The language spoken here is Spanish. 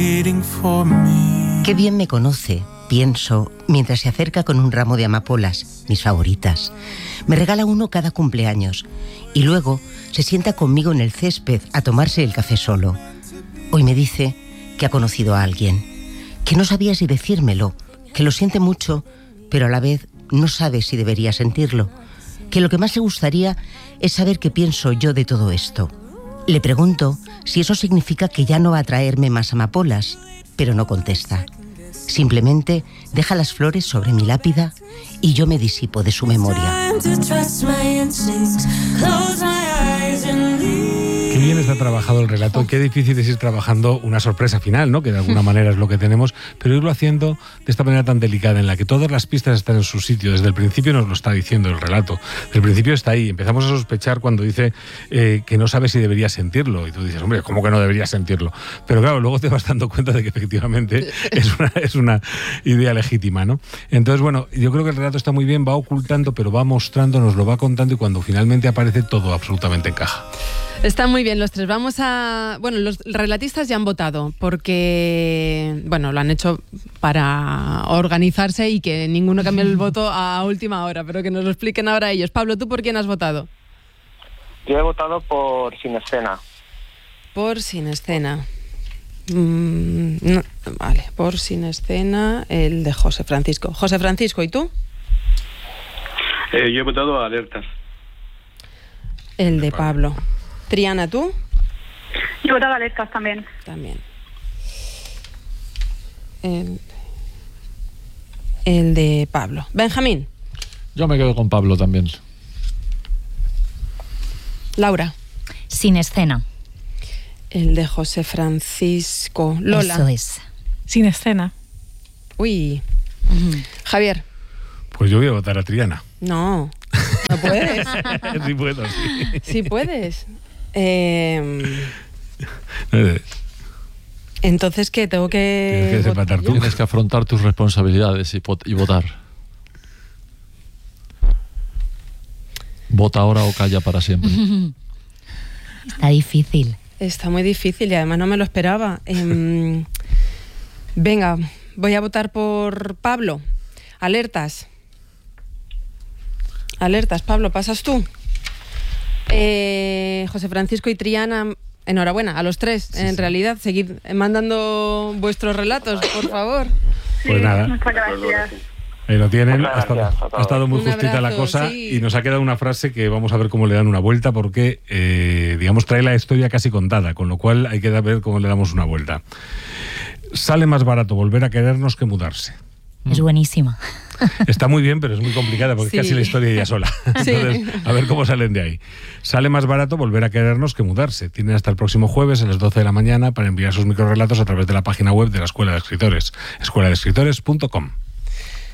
Qué bien me conoce, pienso, mientras se acerca con un ramo de amapolas, mis favoritas. Me regala uno cada cumpleaños y luego se sienta conmigo en el césped a tomarse el café solo. Hoy me dice que ha conocido a alguien, que no sabía si decírmelo, que lo siente mucho, pero a la vez no sabe si debería sentirlo, que lo que más le gustaría es saber qué pienso yo de todo esto. Le pregunto si eso significa que ya no va a traerme más amapolas, pero no contesta. Simplemente deja las flores sobre mi lápida y yo me disipo de su memoria. Qué bien está trabajado el relato, qué difícil es ir trabajando una sorpresa final, ¿no? Que de alguna manera es lo que tenemos, pero irlo haciendo de esta manera tan delicada en la que todas las pistas están en su sitio. Desde el principio nos lo está diciendo el relato. Desde el principio está ahí. Empezamos a sospechar cuando dice que no sabe si debería sentirlo. Y tú dices, hombre, ¿cómo que no debería sentirlo? Pero claro, luego te vas dando cuenta de que efectivamente es una idea legítima, ¿no? Entonces, bueno, yo creo que el relato está muy bien, va ocultando, pero va mostrando, nos lo va contando y cuando finalmente aparece todo absolutamente encaja. Está muy bien los tres. Vamos a... Bueno, los relatistas ya han votado porque, bueno, lo han hecho para organizarse y que ninguno cambie el voto a última hora, pero que nos lo expliquen ahora ellos. Pablo, ¿tú por quién has votado? Yo he votado por Sin Escena. Por Sin Escena. No, vale, por Sin Escena, el de José Francisco. José Francisco, ¿y tú? Yo he votado a Alertas. El de Pablo. Triana, ¿tú? Yo he votado a Alertas también. También. El de Pablo. Benjamín. Yo me quedo con Pablo también. Laura. Sin Escena. El de José Francisco. Lola. Eso es. Sin Escena. Uy. Javier. Pues yo voy a votar a Triana. No puedes. Sí puedo, sí. Sí puedes. Entonces, ¿qué? Tengo que... Tienes que desempatar tú. Tienes que afrontar tus responsabilidades y votar. Vota ahora o calla para siempre. Está difícil. Está muy difícil y además no me lo esperaba. Venga, voy a votar por Pablo. Alertas. Alertas, Pablo, ¿pasas tú? José Francisco y Triana, enhorabuena, a los tres, sí, en realidad. Seguid mandando vuestros relatos, por favor. Pues sí, nada. Muchas gracias. Ahí lo tienen, ha estado muy justita la cosa, sí. Y nos ha quedado una frase que vamos a ver cómo le dan una vuelta porque, digamos, trae la historia casi contada, con lo cual hay que ver cómo le damos una vuelta. Sale más barato volver a querernos que mudarse. Es buenísima. Está muy bien, pero es muy complicada porque es casi la historia ya sola. Entonces, a ver cómo salen de ahí. Sale más barato volver a querernos que mudarse. Tienen hasta el próximo jueves a las 12 de la mañana para enviar sus microrelatos a través de la página web de la Escuela de Escritores, escueladeescritores.com.